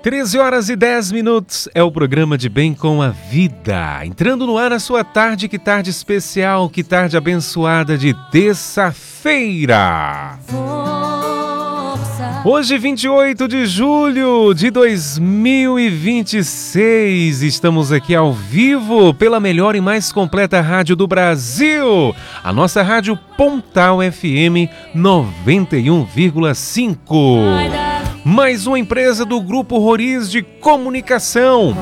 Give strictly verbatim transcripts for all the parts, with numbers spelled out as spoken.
treze horas e dez minutos é o programa de Bem com a Vida. Entrando no ar a sua tarde, que tarde especial, que tarde abençoada de terça-feira. Hoje, vinte e oito de julho de dois mil e vinte e seis, estamos aqui ao vivo pela melhor e mais completa rádio do Brasil, a nossa rádio Pontal F M noventa e um vírgula cinco. Mais uma empresa do Grupo Roriz de Comunicação.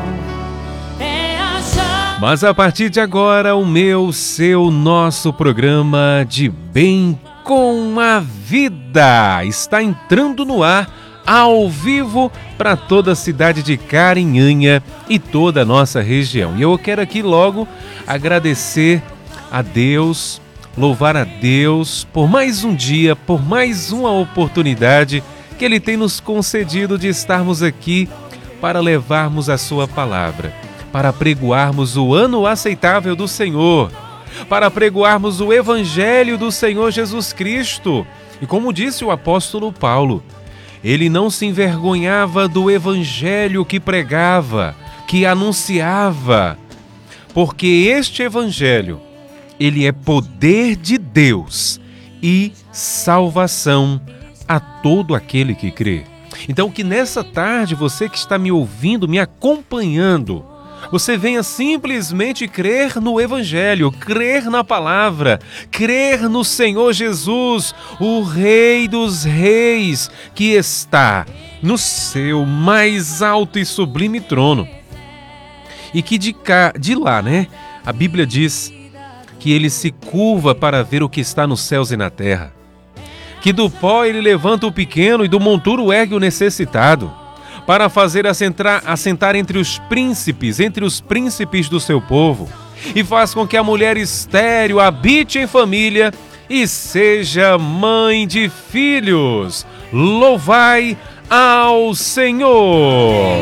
Mas a partir de agora, o meu, seu, nosso programa de Bem com a Vida está entrando no ar, ao vivo, para toda a cidade de Carinhanha e toda a nossa região. E eu quero aqui logo agradecer a Deus, louvar a Deus por mais um dia, por mais uma oportunidade que Ele tem nos concedido de estarmos aqui para levarmos a Sua palavra, para pregoarmos o ano aceitável do Senhor, para pregoarmos o Evangelho do Senhor Jesus Cristo. E como disse o apóstolo Paulo, ele não se envergonhava do Evangelho que pregava, que anunciava, porque este Evangelho, ele é poder de Deus e salvação a todo aquele que crê. Então, que nessa tarde, você que está me ouvindo, me acompanhando, você venha simplesmente crer no Evangelho, crer na palavra, crer no Senhor Jesus, o Rei dos Reis, que está no seu mais alto e sublime trono. E que de, cá, de lá, né, a Bíblia diz que ele se curva para ver o que está nos céus e na terra. Que do pó ele levanta o pequeno e do monturo ergue o necessitado, para fazer assentar, assentar entre os príncipes, entre os príncipes do seu povo, e faz com que a mulher estéril habite em família e seja mãe de filhos. Louvai ao Senhor!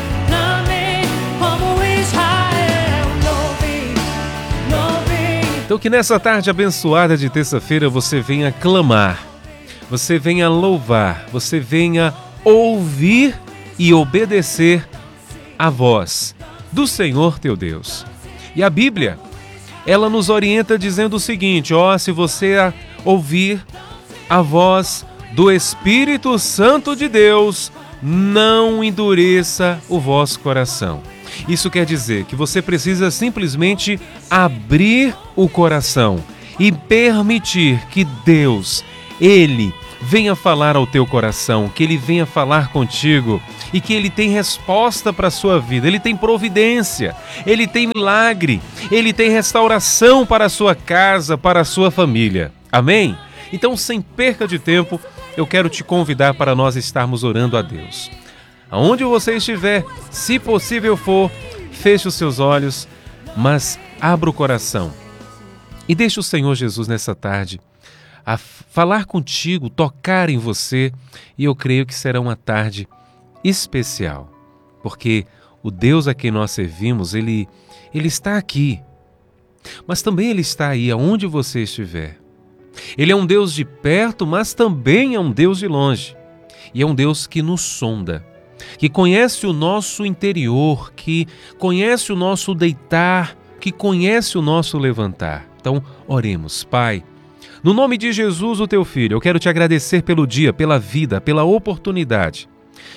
Então que nessa tarde abençoada de terça-feira você venha clamar, você venha louvar, você venha ouvir e obedecer a voz do Senhor teu Deus. E a Bíblia, ela nos orienta dizendo o seguinte: ó, se você ouvir a voz do Espírito Santo de Deus, não endureça o vosso coração. Isso quer dizer que você precisa simplesmente abrir o coração e permitir que Deus, Ele venha falar ao teu coração, que Ele venha falar contigo e que Ele tem resposta para a sua vida, Ele tem providência, Ele tem milagre, Ele tem restauração para a sua casa, para a sua família. Amém? Então, sem perca de tempo, eu quero te convidar para nós estarmos orando a Deus. Aonde você estiver, se possível for, feche os seus olhos, mas abra o coração e deixe o Senhor Jesus nessa tarde a falar contigo, tocar em você, e eu creio que será uma tarde especial, porque o Deus a quem nós servimos, Ele, Ele está aqui, mas também Ele está aí aonde você estiver. Ele é um Deus de perto, mas também é um Deus de longe, e é um Deus que nos sonda, que conhece o nosso interior, que conhece o nosso deitar, que conhece o nosso levantar. Então, oremos. Pai, no nome de Jesus, o teu Filho, eu quero te agradecer pelo dia, pela vida, pela oportunidade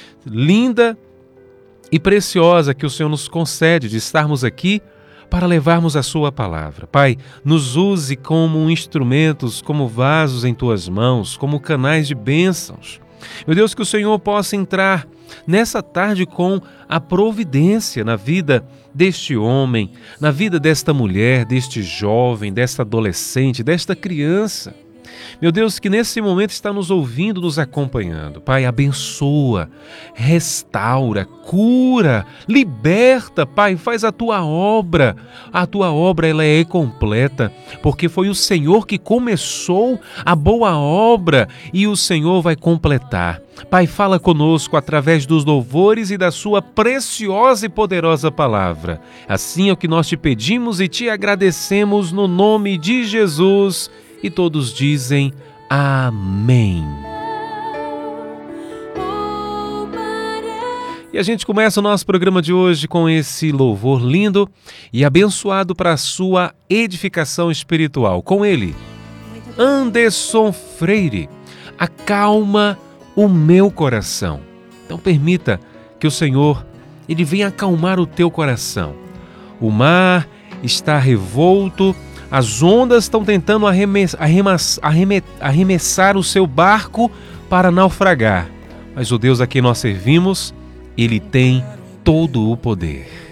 linda e preciosa que o Senhor nos concede de estarmos aqui para levarmos a sua palavra. Pai, nos use como instrumentos, como vasos em tuas mãos, como canais de bênçãos. Meu Deus, que o Senhor possa entrar nessa tarde com a providência na vida deste homem, na vida desta mulher, deste jovem, desta adolescente, desta criança. Meu Deus, que nesse momento está nos ouvindo, nos acompanhando. Pai, abençoa, restaura, cura, liberta, Pai, faz a tua obra. A tua obra, ela é completa, porque foi o Senhor que começou a boa obra e o Senhor vai completar. Pai, fala conosco através dos louvores e da sua preciosa e poderosa palavra. Assim é o que nós te pedimos e te agradecemos no nome de Jesus. E todos dizem amém. E a gente começa o nosso programa de hoje com esse louvor lindo e abençoado para a sua edificação espiritual. Com ele, Anderson Freire, acalma o meu coração. Então permita que o Senhor ele venha acalmar o teu coração. O mar está revolto, as ondas estão tentando arremes, arremas, arreme, arremessar o seu barco para naufragar. Mas o Deus a quem nós servimos, Ele tem todo o poder.